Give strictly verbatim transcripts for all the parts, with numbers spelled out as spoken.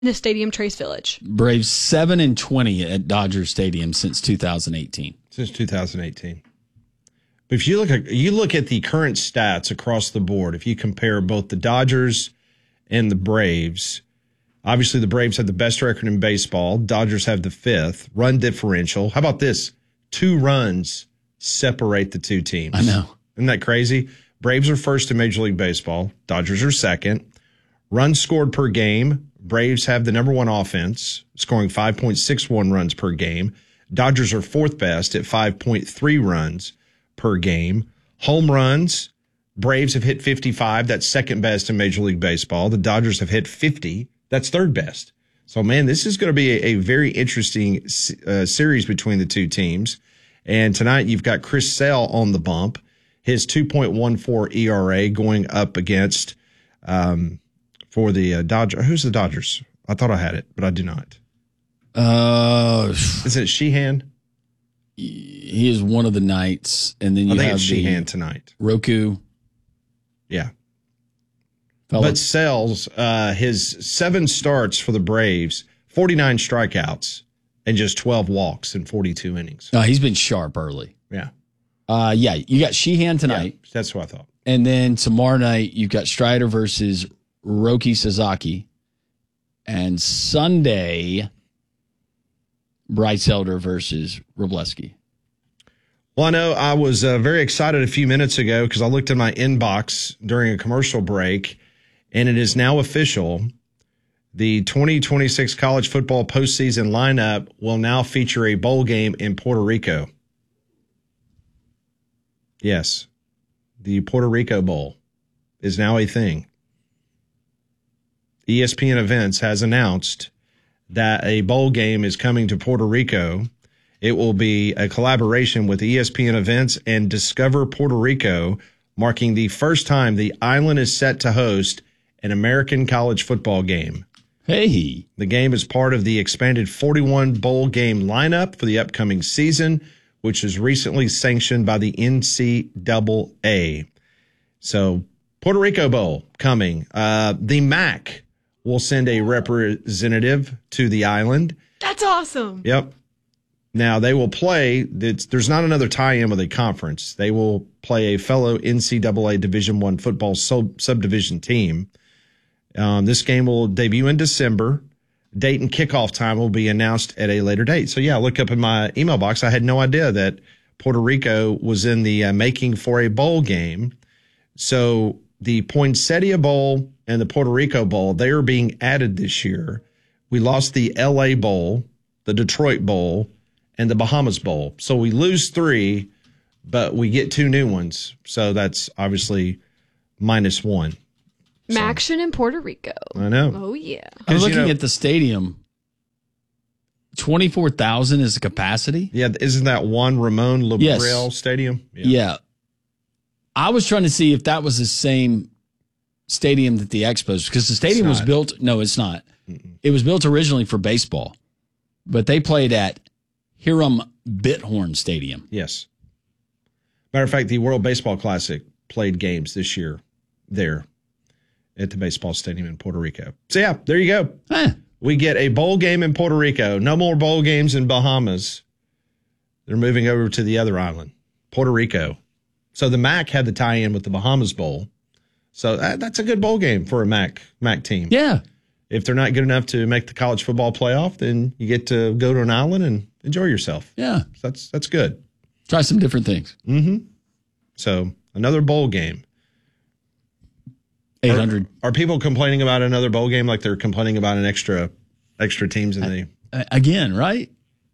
The stadium, Trace Village. Braves seven and twenty at Dodger Stadium since two thousand eighteen. Since two thousand eighteen. But if you look at you look at the current stats across the board, if you compare both the Dodgers and the Braves, obviously the Braves have the best record in baseball. Dodgers have the fifth. Run differential. How about this? Two runs separate the two teams. I know. Isn't that crazy? Braves are first in Major League Baseball. Dodgers are second. Runs scored per game. Braves have the number one offense, scoring five point six one runs per game. Dodgers are fourth best at five point three runs per game. Home runs, Braves have hit fifty-five. That's second best in Major League Baseball. The Dodgers have hit fifty. That's third best. So, man, this is going to be a, a very interesting uh, series between the two teams. And tonight you've got Chris Sale on the bump. His two point one four E R A going up against um, for the uh, Dodgers. Who's the Dodgers? I thought I had it, but I do not. Uh, is it Sheehan? He is one of the Knights, and then you I think have it's Sheehan tonight. Roku. Yeah. Fellas. But Sales, uh, his seven starts for the Braves, forty-nine strikeouts, and just twelve walks in forty-two innings. No, he's been sharp early. Yeah. Uh, yeah, you got Sheehan tonight. Yeah, that's what I thought. And then tomorrow night, you've got Strider versus Roki Sasaki. And Sunday, Bryce Elder versus Robleski. Well, I know I was uh, very excited a few minutes ago because I looked in my inbox during a commercial break, and it is now official. The twenty twenty-six college football postseason lineup will now feature a bowl game in Puerto Rico. Yes, the Puerto Rico Bowl is now a thing. E S P N Events has announced that a bowl game is coming to Puerto Rico. It will be a collaboration with E S P N Events and Discover Puerto Rico, marking the first time the island is set to host an American college football game. Hey. The game is part of the expanded forty-one bowl game lineup for the upcoming season, which was recently sanctioned by the N C double A. So, Puerto Rico Bowl coming. Uh, the M A C will send a representative to the island. That's awesome. Yep. Now, they will play, there's not another tie-in with a conference. They will play a fellow N C double A Division I football sub- subdivision team. Um, this game will debut in December. Date and kickoff time will be announced at a later date. So, yeah, look up in my email box. I had no idea that Puerto Rico was in the uh, making for a bowl game. So, the Poinsettia Bowl and the Puerto Rico Bowl, they are being added this year. We lost the L A Bowl, the Detroit Bowl, and the Bahamas Bowl. So we lose three, but we get two new ones. So that's obviously minus one. So, Maction in Puerto Rico. I know. Oh, yeah. I'm looking you know, at the stadium. twenty-four thousand is the capacity? Yeah, isn't that one Ramon Labrel yes. Stadium? Yeah. yeah. I was trying to see if that was the same stadium that the Expos, because the stadium was built. No, it's not. Mm-mm. It was built originally for baseball, but they played at Hiram Bithorn Stadium. Yes. Matter of fact, the World Baseball Classic played games this year there at the baseball stadium in Puerto Rico. So, yeah, there you go. Eh. We get a bowl game in Puerto Rico. No more bowl games in Bahamas. They're moving over to the other island, Puerto Rico. So the M A C had the tie-in with the Bahamas Bowl. So that, that's a good bowl game for a M A C, M A C team. Yeah. If they're not good enough to make the college football playoff, then you get to go to an island and enjoy yourself. Yeah. So that's that's good. Try some different things. Mm-hmm. So another bowl game. eight hundred. Are, are people complaining about another bowl game like they're complaining about an extra extra teams in the... I, again, right?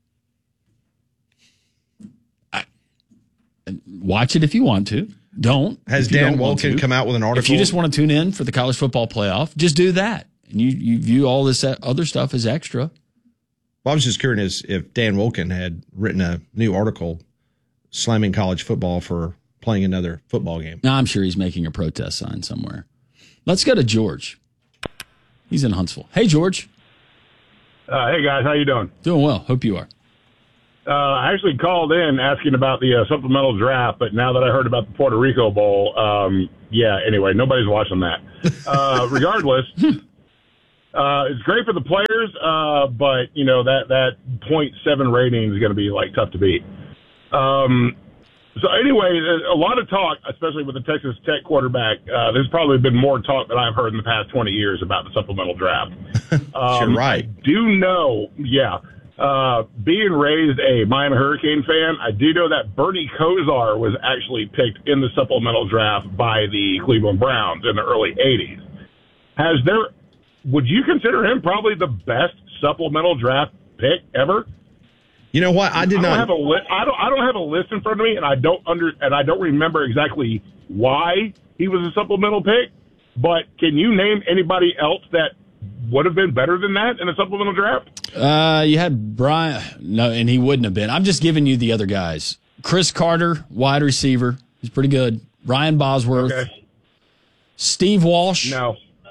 I, watch it if you want to. Don't. Has Dan Wolken come out with an article? If you just want to tune in for the college football playoff, just do that. And you, you view all this other stuff as extra. Well, I was just curious if Dan Wolken had written a new article slamming college football for playing another football game. No, I'm sure he's making a protest sign somewhere. Let's go to George. He's in Huntsville. Hey, George. Uh, hey, guys. How you doing? Doing well. Hope you are. Uh, I actually called in asking about the uh, supplemental draft, but now that I heard about the Puerto Rico Bowl, um, yeah, anyway, nobody's watching that. Uh, regardless, Uh, it's great for the players, uh, but you know that that point seven rating is going to be like tough to beat. Um, so anyway, a lot of talk, especially with the Texas Tech quarterback. Uh, there's probably been more talk than I've heard in the past twenty years about the supplemental draft. Um, You're right. I do know, yeah. Uh, being raised a Miami Hurricane fan, I do know that Bernie Kosar was actually picked in the supplemental draft by the Cleveland Browns in the early eighties. Has there, would you consider him probably the best supplemental draft pick ever? You know what? I did I don't not have a li- I don't. I don't have a list in front of me, and I don't under and I don't remember exactly why he was a supplemental pick. But can you name anybody else that would have been better than that in a supplemental draft? Uh, you had Brian. No, and he wouldn't have been. I'm just giving you the other guys. Chris Carter, wide receiver. He's pretty good. Ryan Bosworth. Okay. Steve Walsh. No.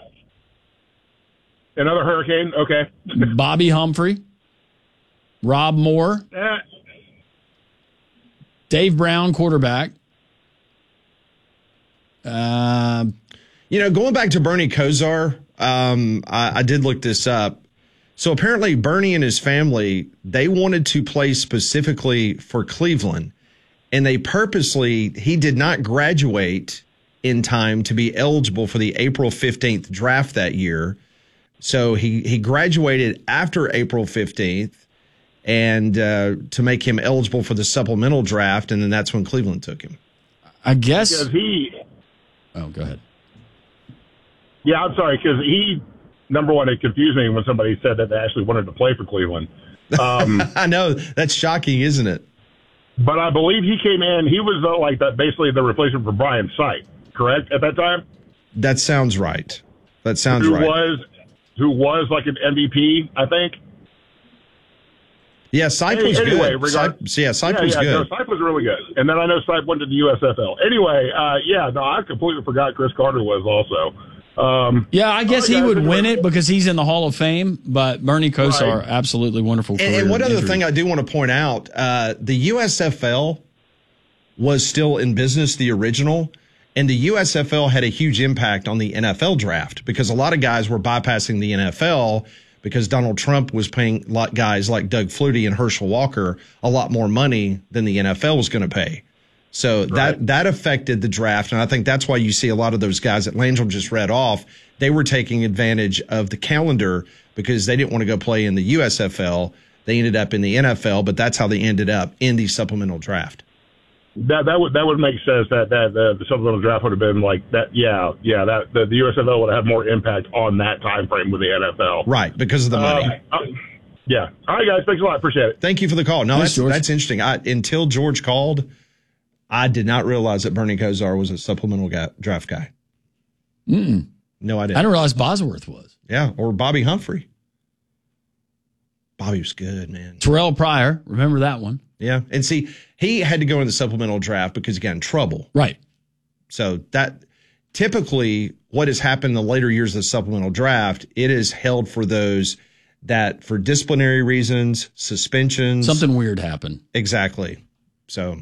Another Hurricane. Okay. Bobby Humphrey. Rob Moore. Eh. Dave Brown, quarterback. Uh, You know, going back to Bernie Kosar, um, I, I did look this up. So apparently Bernie and his family, they wanted to play specifically for Cleveland, and they purposely, he did not graduate in time to be eligible for the April fifteenth draft that year. So he, he graduated after April fifteenth and uh, to make him eligible for the supplemental draft, and then that's when Cleveland took him. I guess. Because he. Oh, go ahead. Yeah, I'm sorry, because he, number one, it confused me when somebody said that they actually wanted to play for Cleveland. Um, I know. That's shocking, isn't it? but I believe he came in, he was uh, like that, basically the replacement for Brian Sight, correct, at that time? That sounds right. That sounds who right. Was, who was like an M V P, I think. Yeah, Sipe Any- was anyway, good. regard- Sipe, yeah, Sipe yeah, was yeah, good. No, Sipe was really good. And then I know Sipe went to the U S F L. Anyway, uh, yeah, no, I completely forgot Chris Carter was also. Um, Yeah, I guess all right, he guys, would anyway. win it because he's in the Hall of Fame, but Bernie Kosar, Right. absolutely wonderful career. And, and one other injury. thing I do want to point out, uh, the U S F L was still in business, the original, and the U S F L had a huge impact on the N F L draft because a lot of guys were bypassing the N F L because Donald Trump was paying lot guys like Doug Flutie and Herschel Walker a lot more money than the N F L was going to pay. So Right. that that affected the draft, and I think that's why you see a lot of those guys that Langell just read off. They were taking advantage of the calendar because they didn't want to go play in the U S F L. They ended up in the N F L, but that's how they ended up in the supplemental draft. That that would that would make sense. That that uh, the supplemental draft would have been like that. Yeah, yeah. That the, the U S F L would have had more impact on that time frame with the N F L. Right, because of the money. Uh, uh, yeah. All right, guys. Thanks a lot. Appreciate it. Thank you for the call. No, Thanks, that's George. that's interesting. I, until George called, I did not realize that Bernie Kosar was a supplemental guy, draft guy. Mm-mm. No, I I didn't. didn't realize Bosworth was. Yeah, or Bobby Humphrey. Bobby was good, man. Terrell Pryor, remember that one? Yeah, and see, he had to go in the supplemental draft because he got in trouble. Right. So that typically what has happened in the later years of the supplemental draft, it is held for those that for disciplinary reasons, suspensions. Something weird happened. Exactly. So,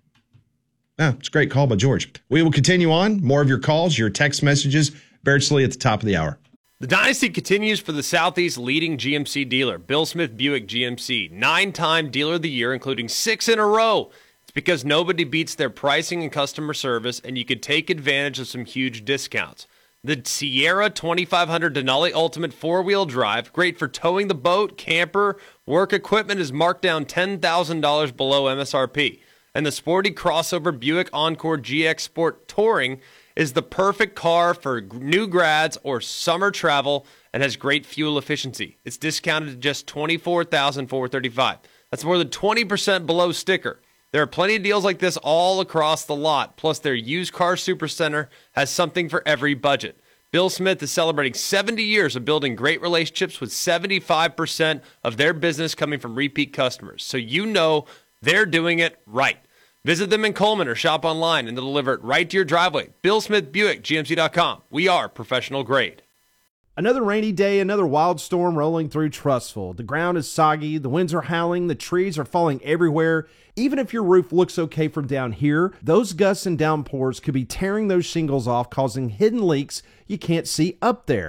yeah, it's a great call by George. We will continue on. More of your calls, your text messages. Barrett Slea at the top of the hour. The dynasty continues for the Southeast leading G M C dealer, Bill Smith Buick G M C. Nine-time Dealer of the Year, including six in a row. It's because nobody beats their pricing and customer service, and you could take advantage of some huge discounts. The Sierra twenty-five hundred Denali Ultimate four-wheel drive, great for towing the boat, camper, work equipment, is marked down ten thousand dollars below M S R P. And the sporty crossover Buick Encore G X Sport Touring is the perfect car for new grads or summer travel and has great fuel efficiency. It's discounted to just twenty-four thousand four hundred thirty-five dollars. That's more than twenty percent below sticker. There are plenty of deals like this all across the lot. Plus, their used car supercenter has something for every budget. Bill Smith is celebrating seventy years of building great relationships with seventy-five percent of their business coming from repeat customers. So you know they're doing it right. Visit them in Coleman or shop online and they'll deliver it right to your driveway. Bill Smith Buick, G M C dot com. We are professional grade. Another rainy day, another wild storm rolling through Trussville. The ground is soggy, the winds are howling, the trees are falling everywhere. Even if your roof looks okay from down here, those gusts and downpours could be tearing those shingles off, causing hidden leaks you can't see up there.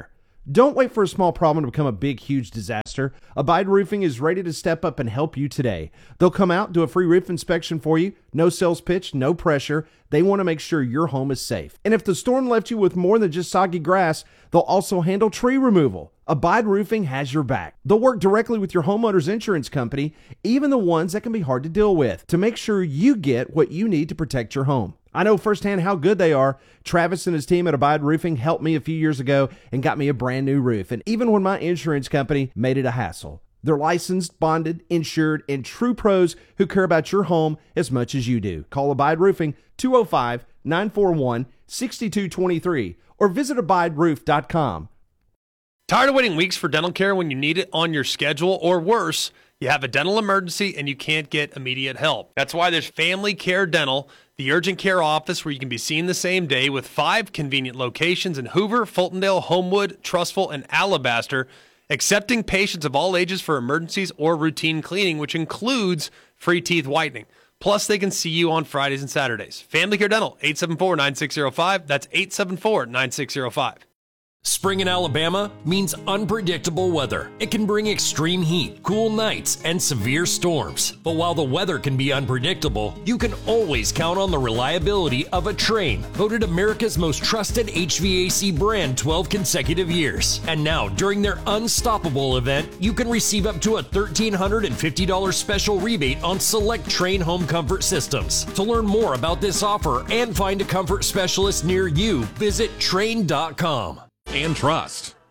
Don't wait for a small problem to become a big, huge disaster. Abide Roofing is ready to step up and help you today. They'll come out, do a free roof inspection for you. No sales pitch, no pressure. They want to make sure your home is safe. And if the storm left you with more than just soggy grass, they'll also handle tree removal. Abide Roofing has your back. They'll work directly with your homeowner's insurance company, even the ones that can be hard to deal with, to make sure you get what you need to protect your home. I know firsthand how good they are. Travis and his team at Abide Roofing helped me a few years ago and got me a brand new roof. And even when my insurance company made it a hassle, they're licensed, bonded, insured, and true pros who care about your home as much as you do. Call Abide Roofing two oh five, nine four one, six two two three or visit abide roof dot com. Tired of waiting weeks for dental care when you need it on your schedule, or worse, you have a dental emergency and you can't get immediate help? That's why there's Family Care Dental, the urgent care office where you can be seen the same day, with five convenient locations in Hoover, Fultondale, Homewood, Trussville, and Alabaster, accepting patients of all ages for emergencies or routine cleaning, which includes free teeth whitening. Plus, they can see you on Fridays and Saturdays. Family Care Dental, eight seven four, nine six zero five. That's eight seven four, nine six zero five. Spring in Alabama means unpredictable weather. It can bring extreme heat, cool nights, and severe storms. But while the weather can be unpredictable, you can always count on the reliability of a Trane, voted America's most trusted H V A C brand twelve consecutive years. And now, during their Unstoppable event, you can receive up to a one thousand three hundred fifty dollars special rebate on select Trane home comfort systems. To learn more about this offer and find a comfort specialist near you, visit Trane dot com. And Trust.